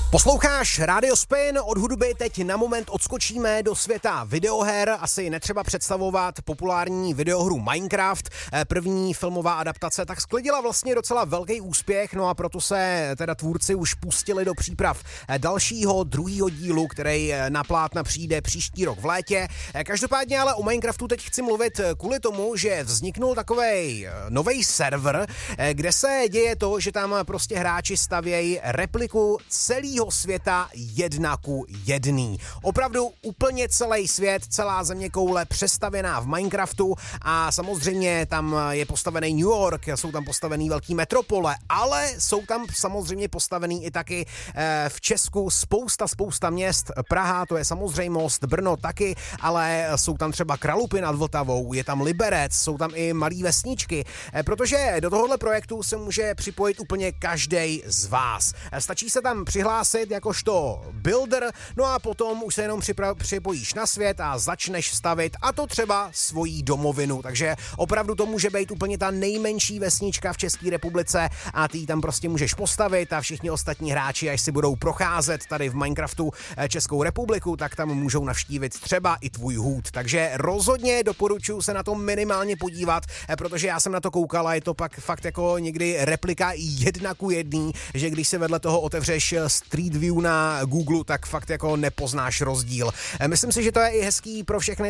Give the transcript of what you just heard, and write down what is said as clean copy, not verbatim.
Posloucháš Radio Spin, od hudby teď na moment odskočíme do světa videoher. Asi netřeba představovat populární videohru Minecraft. První filmová adaptace tak sklidila vlastně docela velký úspěch, no a proto se teda tvůrci už pustili do příprav dalšího, druhého dílu, který na plátna přijde příští rok v létě. Každopádně ale o Minecraftu teď chci mluvit kvůli tomu, že vzniknul takovej novej server, kde se děje to, že tam prostě hráči stavějí repliku celého světa 1:1. Opravdu úplně celý svět, celá zeměkoule přestavěná v Minecraftu a samozřejmě tam je postavený New York, jsou tam postavený velký metropole, ale jsou tam samozřejmě postavený i taky v Česku spousta měst. Praha, to je samozřejmost, Brno taky, ale jsou tam třeba Kralupy nad Vltavou, je tam Liberec, jsou tam i malý vesničky, protože do tohohle projektu se může připojit úplně každej z vás. Stačí se tam přihlásit jakožto builder, no a potom už se jenom připojíš na svět a začneš stavit, a to třeba svojí domovinu, takže opravdu to může být úplně ta nejmenší vesnička v České republice a ty tam prostě můžeš postavit a všichni ostatní hráči, až si budou procházet tady v Minecraftu Českou republiku, tak tam můžou navštívit třeba i tvůj hůd, takže rozhodně doporučuji se na to minimálně podívat, protože já jsem na to koukal a je to pak fakt jako někdy replika 1:1, že když se vedle toho otevřeš Street View na Google, tak fakt jako nepoznáš rozdíl. Myslím si, že to je i hezký pro všechny